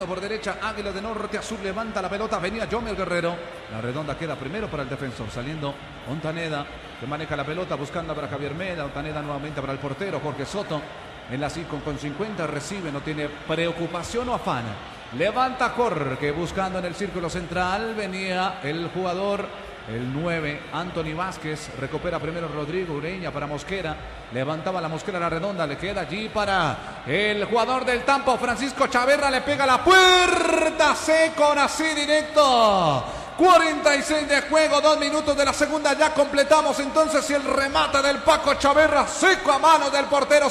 Por derecha, Águila de Norte a Sur levanta la pelota, venía Yomer Guerrero. La redonda queda primero para el defensor, saliendo Ontaneda, que maneja la pelota, buscando para Javier Mena. Ontaneda nuevamente para el portero, Jorge Soto. En la con 50 recibe, no tiene preocupación o afán. Levanta Jorge, buscando en el círculo central, venía el jugador, el 9, Anthony Vázquez. Recupera primero Rodrigo Ureña para Mosquera. Levantaba la Mosquera a la redonda, le queda allí para el jugador del Tampo, Francisco Chaverra, le pega la puerta, seco, así directo. 46 de juego, 2 minutos de la segunda, ya completamos entonces el remate del Paco Chaverra, seco a mano del portero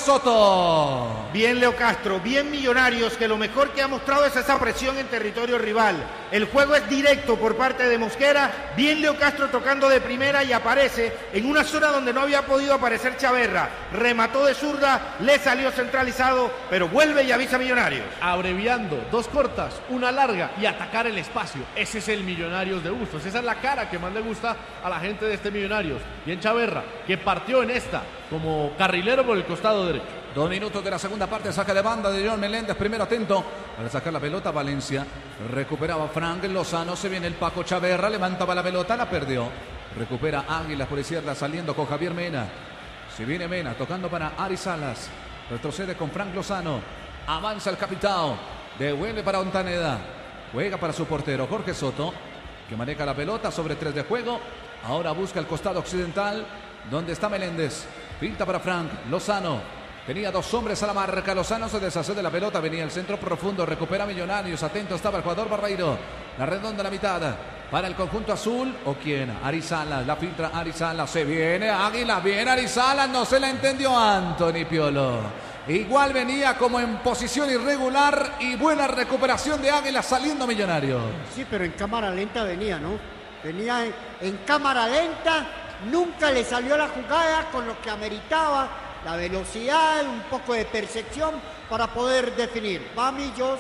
Soto. Bien Leo Castro, bien Millonarios, que lo mejor que ha mostrado es esa presión en territorio rival. El juego es directo por parte de Mosquera, bien Leo Castro tocando de primera y aparece en una zona donde no había podido aparecer Chaverra. Remató de zurda, le salió centralizado, pero vuelve y avisa Millonarios. Abreviando, 2 cortas, una larga y atacar el espacio. Ese es el Millonarios de Bustos, esa es la cara que más le gusta a la gente de este Millonarios. Bien Chaverra, que partió en esta como carrilero por el costado derecho. 2 minutos de la segunda parte, saca de banda de John Meléndez, primero atento para sacar la pelota, Valencia, recuperaba Frank Lozano, se viene el Paco Chaverra, levantaba la pelota, la perdió, recupera Águilas por izquierda, saliendo con Javier Mena, se viene Mena, tocando para Ari Salas, retrocede con Frank Lozano, avanza el capitán, devuelve para Ontaneda, juega para su portero Jorge Soto, que maneja la pelota sobre 3 de juego, ahora busca el costado occidental, donde está Meléndez, pinta para Frank Lozano. Tenía 2 hombres a la marca, Lozano se deshace de la pelota, venía el centro profundo, recupera Millonarios, atento estaba el jugador Barreiro, la redonda a la mitad, para el conjunto azul, ¿o quién? Arizalas, la filtra Arizalas, se viene Águila, viene Arizalas, no se la entendió Anthony Piolo. Igual venía como en posición irregular y buena recuperación de Águila saliendo Millonarios. Sí, pero en cámara lenta venía, ¿no? Venía en cámara lenta, nunca le salió la jugada con lo que ameritaba. La velocidad, un poco de percepción para poder definir. Va Millos.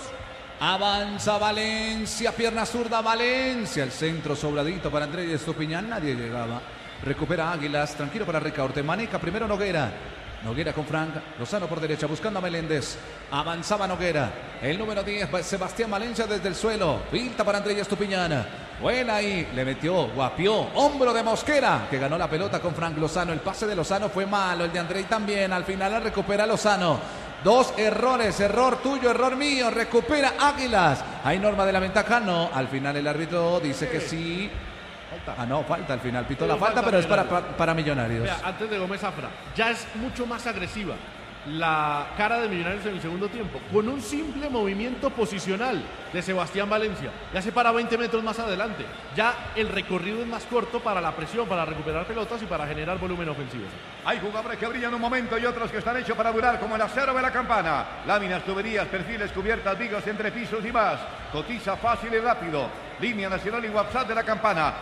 Avanza Valencia, pierna zurda Valencia. El centro sobradito para Andrés Estupiñán, nadie llegaba. Recupera Águilas, tranquilo para Ricaurte. Maneja primero Noguera. Noguera con Frank, Lozano por derecha, buscando a Meléndez. Avanzaba Noguera. El número 10, Sebastián Valencia desde el suelo. Pinta para Andrés Estupiñán. Buena ahí, le metió, guapió, hombro de Mosquera, que ganó la pelota con Frank Lozano. El pase de Lozano fue malo, el de Andrei también. Al final la recupera Lozano. 2 errores, error tuyo, error mío. Recupera Águilas. ¿Hay norma de la ventaja? No. Al final el árbitro dice que sí. Ah, no, falta al final. Pitó la falta, pero es para Millonarios. Vea, antes de Gómez Zafra, ya es mucho más agresiva la cara de Millonarios en el segundo tiempo, con un simple movimiento posicional de Sebastián Valencia. Ya se para 20 metros más adelante. Ya el recorrido es más corto para la presión, para recuperar pelotas y para generar volumen ofensivo. Hay jugadores que brillan un momento y otros que están hechos para durar, como el acero de la Campana. Láminas, tuberías, perfiles, cubiertas, vigas, entrepisos y más. Cotiza fácil y rápido. Línea nacional y WhatsApp de la Campana,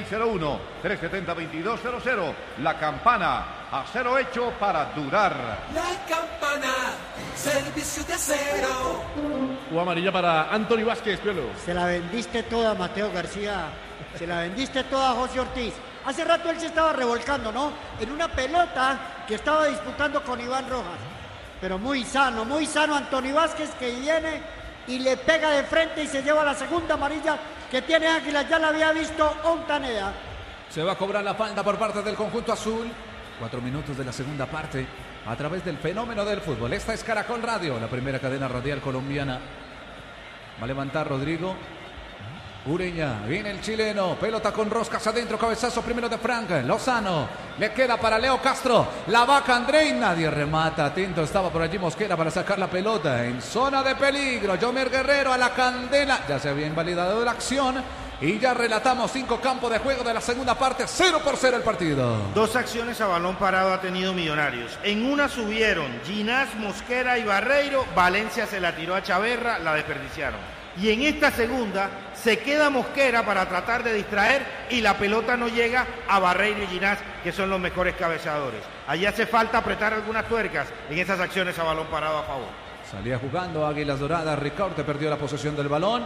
601-370-2200. La Campana, acero hecho para durar. La Campana, servicio de acero. O amarilla para Anthony Vázquez, Piolo. Se la vendiste toda, Mateo García. Se la vendiste toda, José Ortiz. Hace rato él se estaba revolcando, ¿no? En una pelota que estaba disputando con Iván Rojas. Pero muy sano Anthony Vázquez, que viene y le pega de frente y se lleva la segunda amarilla que tiene Águila. Ya la había visto Ontaneda. Se va a cobrar la falta por parte del conjunto azul. 4 minutos de la segunda parte a través del fenómeno del fútbol. Esta es Caracol Radio, la primera cadena radial colombiana. Va a levantar Rodrigo Ureña, viene el chileno, pelota con roscas adentro, cabezazo primero de Frank Lozano, le queda para Leo Castro, la vaca Andrei, nadie remata, atento estaba por allí Mosquera para sacar la pelota, en zona de peligro, Yomer Guerrero a la candela, ya se había invalidado la acción y ya relatamos 5 campos de juego de la segunda parte, 0-0 el partido. 2 acciones a balón parado ha tenido Millonarios, en una subieron Ginás, Mosquera y Barreiro, Valencia se la tiró a Chaverra, la desperdiciaron. Y en esta segunda se queda Mosquera para tratar de distraer y la pelota no llega a Barreiro y Ginás, que son los mejores cabezadores. Allí hace falta apretar algunas tuercas en esas acciones a balón parado a favor. Salía jugando Águilas Doradas, Ricaurte perdió la posesión del balón.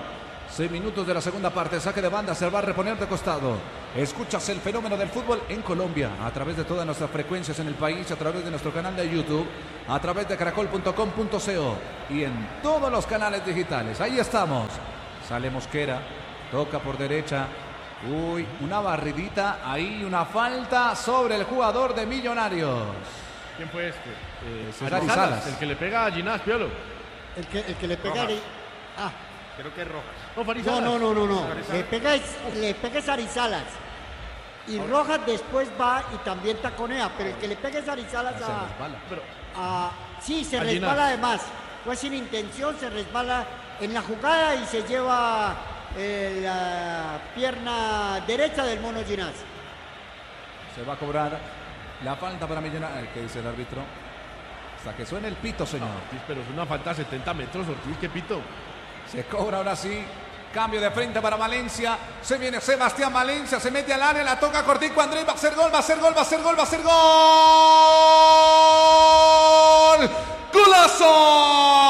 6 minutos de la segunda parte. Saque de banda, se va a reponer de costado. Escuchas el fenómeno del fútbol en Colombia a través de todas nuestras frecuencias en el país, a través de nuestro canal de YouTube, a través de caracol.com.co y en todos los canales digitales. Ahí estamos. Sale Mosquera, toca por derecha. Uy, una barridita ahí, una falta sobre el jugador de Millonarios. ¿Quién fue este? Gary Salas. El que le pega a Ginás, Piolo. El que le pega. Creo que es Rojas. No, Farid Salas. No. Le pega es Arizalas. Y Rojas después va y también taconea, pero el que le pega es Arizalas sí, se a resbala Ginás. además. Fue sin intención, se resbala en la jugada y se lleva la pierna derecha del Mono Ginás. Se va a cobrar la falta para Millonarios. ¿Qué dice el árbitro? Hasta que suene el pito, señor. Ortiz, pero es una falta a 70 metros, Ortiz, ¿qué pito? Se cobra ahora sí. Cambio de frente para Valencia. Se viene Sebastián Valencia. Se mete al área. La toca Cortico. Andrés va a hacer gol. Va a hacer gol. Va a hacer gol. Va a hacer gol. ¡Golazo!